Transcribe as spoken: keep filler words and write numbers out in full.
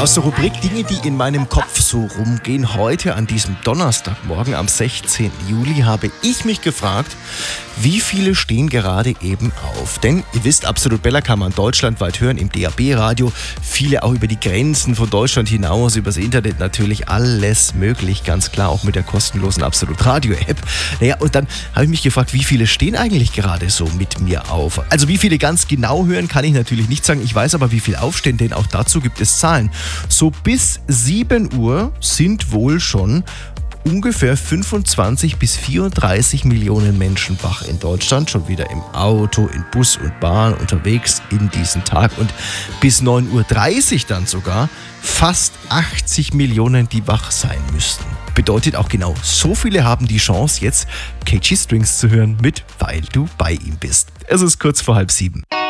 Aus der Rubrik Dinge, die in meinem Kopf so rumgehen, heute an diesem Donnerstagmorgen am sechzehnten Juli habe ich mich gefragt, wie viele stehen gerade eben auf? Denn ihr wisst, Absolut Bella kann man deutschlandweit hören im D A B-Radio, viele auch über die Grenzen von Deutschland hinaus, übers Internet natürlich, alles möglich, ganz klar, auch mit der kostenlosen Absolut Radio-App. Naja, und dann habe ich mich gefragt, wie viele stehen eigentlich gerade so mit mir auf? Also wie viele ganz genau hören, kann ich natürlich nicht sagen, ich weiß aber, wie viel aufstehen, denn auch dazu gibt es Zahlen. So bis sieben Uhr sind wohl schon ungefähr fünfundzwanzig bis vierunddreißig Millionen Menschen wach in Deutschland, schon wieder im Auto, in Bus und Bahn unterwegs in diesen Tag. Und bis neun Uhr dreißig dann sogar fast achtzig Millionen, die wach sein müssten. Bedeutet auch genau, so viele haben die Chance, jetzt K G Strings zu hören mit Weil du bei ihm bist. Es ist kurz vor halb sieben.